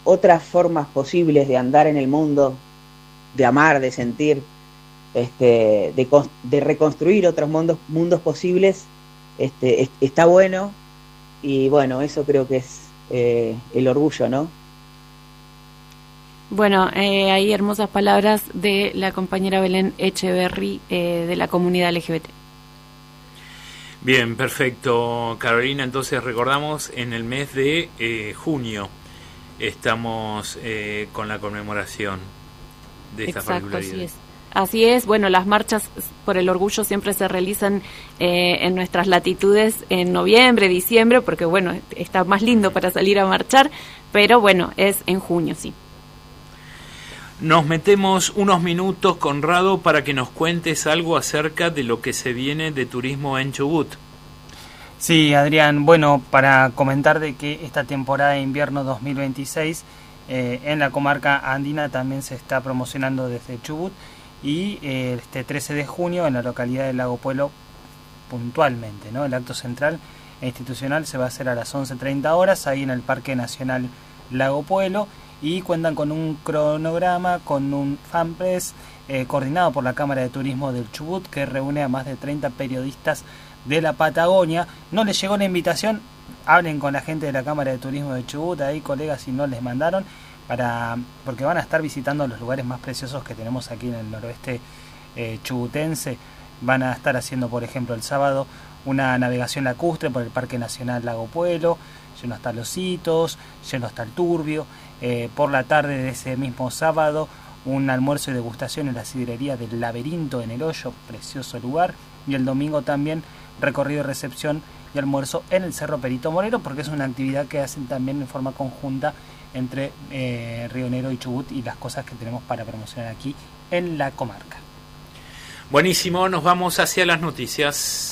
otras formas posibles de andar en el mundo, de amar, de sentir, de reconstruir otros mundos posibles, está bueno. Y bueno, eso creo que es el orgullo, ¿no? Bueno, hay hermosas palabras de la compañera Belén Echeverry de la comunidad LGBT. Bien, perfecto, Carolina. Entonces recordamos, en el mes de junio estamos con la conmemoración de esta particularidad. Así es. Así es, bueno, las marchas por el orgullo siempre se realizan en nuestras latitudes en noviembre, diciembre, porque bueno, está más lindo para salir a marchar, pero bueno, es en junio, sí. Nos metemos unos minutos, Conrado, para que nos cuentes algo acerca de lo que se viene de turismo en Chubut. Sí, Adrián, bueno, para comentar de que esta temporada de invierno 2026 en la comarca andina también se está promocionando desde Chubut, y este 13 de junio en la localidad de Lago Puelo puntualmente, ¿no? El acto central e institucional se va a hacer a las 11:30 horas ahí en el Parque Nacional Lago Puelo, y cuentan con un cronograma, con un fanpress coordinado por la Cámara de Turismo del Chubut, que reúne a más de 30 periodistas de la Patagonia. No les llegó la invitación, hablen con la gente de la Cámara de Turismo de Chubut, ahí colegas, si no les mandaron, porque van a estar visitando los lugares más preciosos que tenemos aquí en el noroeste chubutense. Van a estar haciendo, por ejemplo, el sábado una navegación lacustre por el Parque Nacional Lago Puelo, lleno hasta Los Hitos, lleno hasta el Turbio. Por la tarde de ese mismo sábado, un almuerzo y degustación en la sidrería del Laberinto en El Hoyo, precioso lugar. Y el domingo también recorrido, recepción y almuerzo en el Cerro Perito Moreno, porque es una actividad que hacen también en forma conjunta entre Río Negro y Chubut, y las cosas que tenemos para promocionar aquí en la comarca. Buenísimo, nos vamos hacia las noticias.